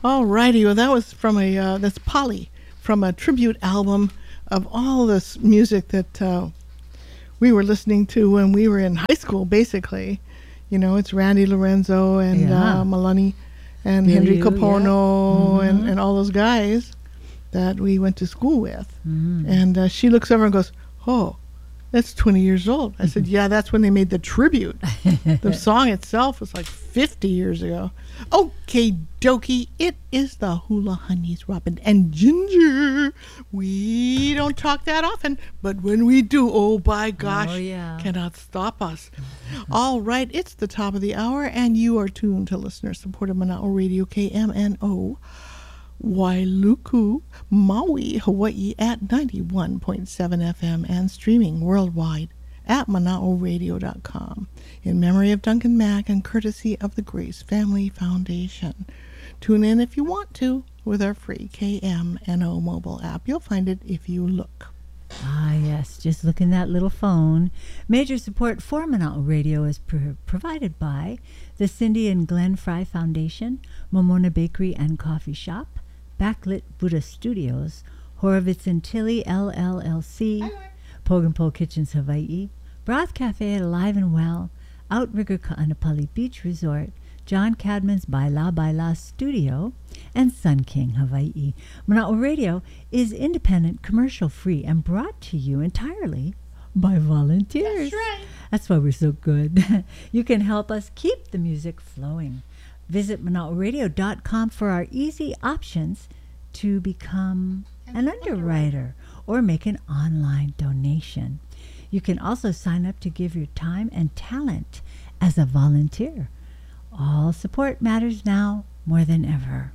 All righty. Well, that was from that's Polly, from a tribute album of all this music that we were listening to when we were in high school, basically. You know, it's Randy Lorenzo and Malani and Henry Capono and all those guys that we went to school with. Mm-hmm. And she looks over and goes, "Oh, that's 20 years old." I said, "Yeah, that's when they made the tribute." The song itself was like 50 years ago. Okay, dokie, it is the Hula Honeys, Robin and Ginger. We don't talk that often, but when we do, oh, by gosh, cannot stop us. All right, it's the top of the hour, and you are tuned to listener-supported Mana'o Radio, KMNO. Wailuku, Maui, Hawaii at 91.7 FM and streaming worldwide at Mana'oRadio.com in memory of Duncan Mack and courtesy of the Grace Family Foundation. Tune in if you want to with our free KMNO mobile app. You'll find it if you look. Ah, yes, just look in that little phone. Major support for Mana'o Radio is provided by the Cindy and Glenn Fry Foundation, Momona Bakery and Coffee Shop, Backlit Buddha Studios, Horowitz and Tilly LLLC, Pogenpole Kitchens Hawaii, Broth Cafe at Alive and Well, Outrigger Ka'anapali Beach Resort, John Cadman's Baila Baila Studio, and Sun King Hawaii. Mana'o Radio is independent, commercial-free, and brought to you entirely by volunteers. That's right. That's why we're so good. You can help us keep the music flowing. Visit Mana'oRadio.com for our easy options to become an underwriter or make an online donation. You can also sign up to give your time and talent as a volunteer. All support matters now more than ever.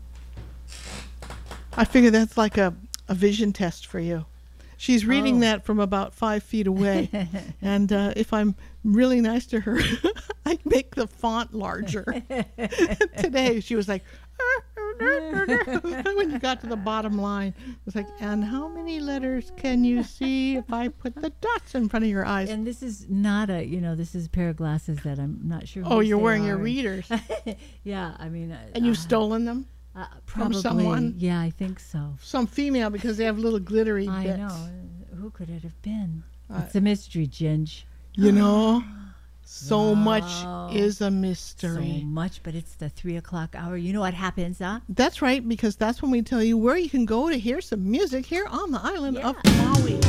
I figure that's like a vision test for you. She's reading that from about 5 feet away. And if I'm really nice to her, I make the font larger. Today, she was like, when you got to the bottom line, it was like, and how many letters can you see if I put the dots in front of your eyes? And this is not this is a pair of glasses that I'm not sure. Oh, you're wearing your readers. Yeah, I mean. And you've stolen them? Probably, from someone? Yeah, I think so. Some female, because they have little glittery bits. I know. Who could it have been? It's a mystery, Ginge. You know, so much is a mystery. So much, but it's the 3 o'clock hour. You know what happens, huh? That's right, because that's when we tell you where you can go to hear some music here on the island of Maui.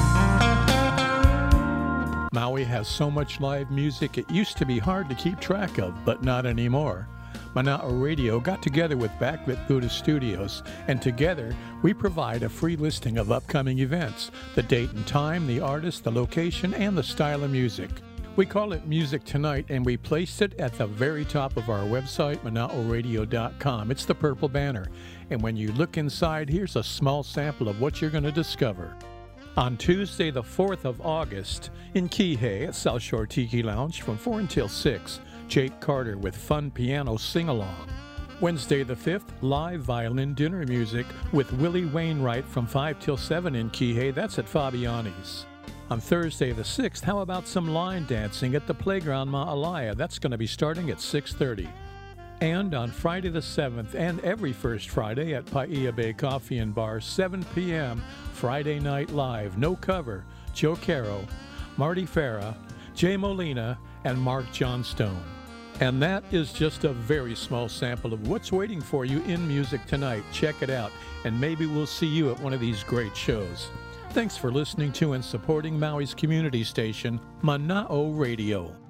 Maui has so much live music, it used to be hard to keep track of, but not anymore. Mana'o Radio got together with Backlit Buddha Studios, and together we provide a free listing of upcoming events, the date and time, the artist, the location, and the style of music. We call it Music Tonight, and we placed it at the very top of our website, Mana'oRadio.com. It's the purple banner, and when you look inside, here's a small sample of what you're going to discover. On Tuesday, the 4th of August, in Kihei at South Shore Tiki Lounge from 4 until 6, Jake Carter with fun piano sing-along. Wednesday the 5th, live violin dinner music with Willie Wainwright from 5 till 7 in Kihei. That's at Fabiani's. On Thursday the 6th, how about some line dancing at the Playground Ma'alaya? That's going to be starting at 6:30. And on Friday the 7th, and every first Friday at Paia Bay Coffee and Bar, 7 p.m., Friday Night Live, no cover, Joe Caro, Marty Farah, Jay Molina, and Mark Johnstone. And that is just a very small sample of what's waiting for you in Music Tonight. Check it out, and maybe we'll see you at one of these great shows. Thanks for listening to and supporting Maui's community station, Mana'o Radio.